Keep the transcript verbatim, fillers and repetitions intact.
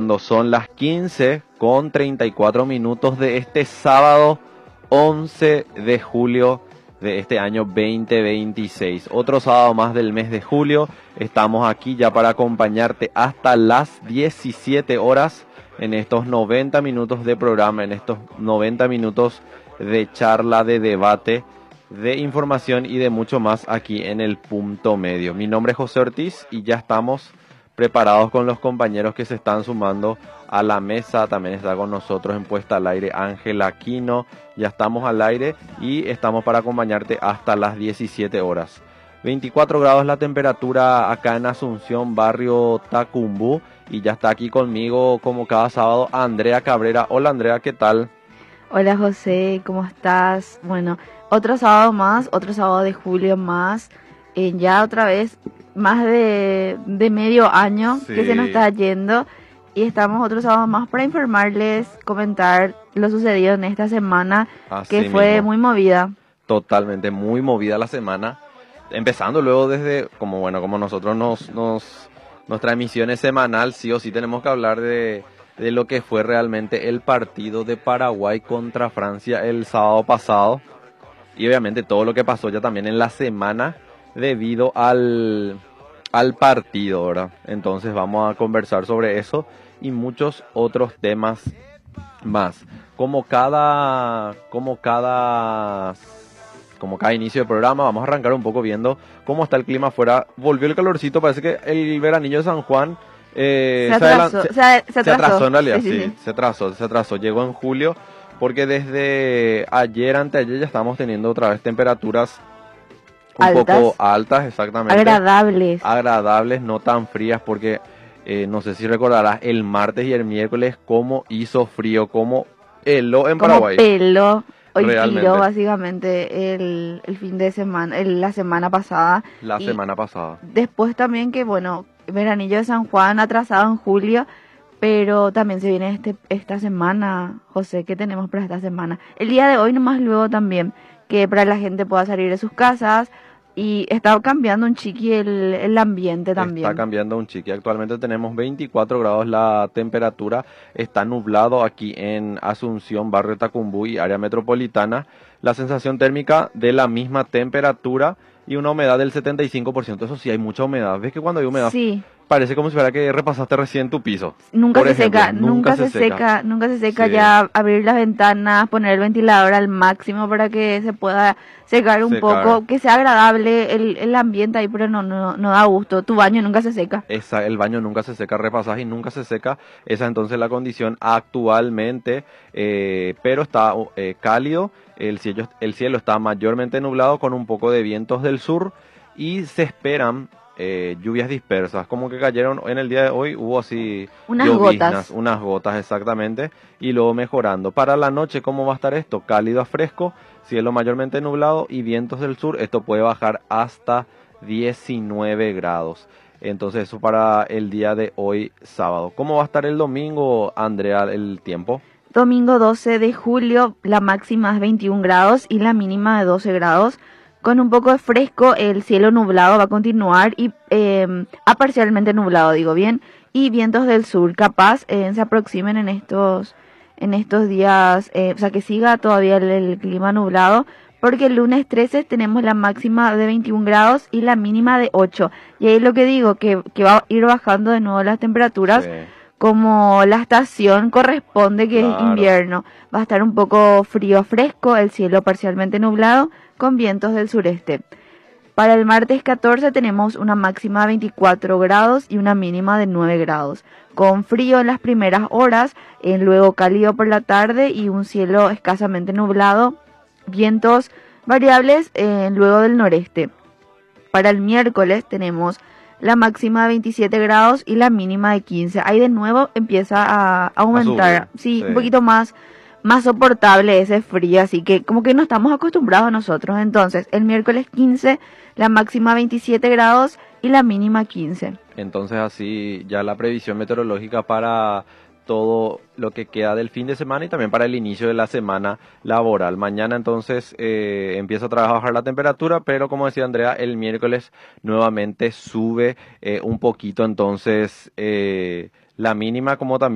cuando son las quince con treinta y cuatro minutos de este sábado once de julio de este año veinte veintiséis. Otro sábado más del mes de julio. Estamos aquí ya para acompañarte hasta las diecisiete horas en estos noventa minutos de programa, en estos noventa minutos de charla, de debate, de información y de mucho más aquí en el Punto Medio. Mi nombre es José Ortiz y ya estamos preparados con los compañeros que se están sumando a la mesa. También está con nosotros en Puesta al Aire Ángela Aquino. Ya estamos al aire y estamos para acompañarte hasta las diecisiete horas. veinticuatro grados la temperatura acá en Asunción, barrio Tacumbú. Y ya está aquí conmigo, como cada sábado, Andrea Cabrera. Hola Andrea, ¿qué tal? Hola José, ¿cómo estás? Bueno, otro sábado más, otro sábado de julio más. Eh, ya otra vez, más de, de medio año sí. que se nos está yendo. Y estamos otro sábado más para informarles, comentar lo sucedido en esta semana, Así que fue mismo. muy movida. Totalmente, muy movida la semana. Empezando luego desde, como bueno, como nosotros nos... nos nuestra emisión es semanal, sí o sí tenemos que hablar de, de lo que fue realmente el partido de Paraguay contra Francia el sábado pasado. Y obviamente todo lo que pasó ya también en la semana debido al, al partido, ¿verdad? Entonces vamos a conversar sobre eso y muchos otros temas más. Como cada... Como cada Como cada inicio de programa, vamos a arrancar un poco viendo cómo está el clima afuera. Volvió el calorcito, parece que el veranillo de San Juan eh, se, atrasó, se, se, se, se atrasó. atrasó en realidad, sí, sí, sí, sí. se atrasó, se atrasó. Llegó en julio, porque desde ayer, anteayer, ya estamos teniendo otra vez temperaturas un altas. poco altas, exactamente. Agradables. Agradables, no tan frías, porque eh, no sé si recordarás, el martes y el miércoles cómo hizo frío, cómo heló en como Paraguay. Peló. Hoy Realmente. tiró básicamente el, el fin de semana, el, la semana pasada. La y semana pasada. Después también que, bueno, veranillo de San Juan atrasado en julio, pero también se viene este esta semana, José, ¿qué tenemos para esta semana? El día de hoy nomás luego también, que para la gente pueda salir de sus casas y está cambiando un chiqui el, el ambiente también. Está cambiando un chiqui. Actualmente tenemos veinticuatro grados la temperatura. Está nublado aquí en Asunción, barrio Tacumbú y área metropolitana. La sensación térmica de la misma temperatura y una humedad del setenta y cinco por ciento. Eso sí, hay mucha humedad. ¿Ves que cuando hay humedad sí. parece como si fuera que repasaste recién tu piso? Nunca Por se ejemplo, seca, nunca, nunca se, se seca. seca, nunca se seca. Sí. Ya abrir las ventanas, poner el ventilador al máximo para que se pueda secar un secar. poco, que sea agradable el, el ambiente ahí, pero no, no, no da gusto. Tu baño nunca se seca. Esa, el baño nunca se seca, repasas y nunca se seca. Esa es entonces la condición actualmente, eh, pero está eh, cálido. El cielo, el cielo está mayormente nublado con un poco de vientos del sur y se esperan eh, lluvias dispersas, como que cayeron en el día de hoy, hubo así unas lloviznas, gotas. unas gotas exactamente, y luego mejorando. Para la noche, ¿cómo va a estar esto? Cálido a fresco, cielo mayormente nublado y vientos del sur. Esto puede bajar hasta diecinueve grados. Entonces eso para el día de hoy sábado. ¿Cómo va a estar el domingo, Andrea, el tiempo? Domingo doce de julio, la máxima es veintiún grados y la mínima de doce grados. Con un poco de fresco, el cielo nublado va a continuar y eh, a parcialmente nublado, digo bien, y vientos del sur capaz eh, se aproximen en estos en estos días, eh, o sea que siga todavía el, el clima nublado, porque el lunes trece tenemos la máxima de veintiún grados y la mínima de ocho. Y ahí es lo que digo, que, que va a ir bajando de nuevo las temperaturas. Sí. Como la estación corresponde, que claro. es invierno. Va a estar un poco frío fresco, el cielo parcialmente nublado, con vientos del sureste. Para el martes catorce tenemos una máxima de veinticuatro grados y una mínima de nueve grados. Con frío en las primeras horas, eh, luego cálido por la tarde y un cielo escasamente nublado. Vientos variables eh, luego del noreste. Para el miércoles tenemos la máxima de veintisiete grados y la mínima de quince. Ahí de nuevo empieza a aumentar. Sí, sí, un poquito más, más soportable ese frío. Así que como que no estamos acostumbrados nosotros. Entonces, el miércoles quince, la máxima veintisiete grados y la mínima quince. Entonces así ya la previsión meteorológica para todo lo que queda del fin de semana y también para el inicio de la semana laboral. Mañana entonces eh, empieza a trabajar la temperatura, pero como decía Andrea, el miércoles nuevamente sube eh, un poquito, entonces eh, la mínima como también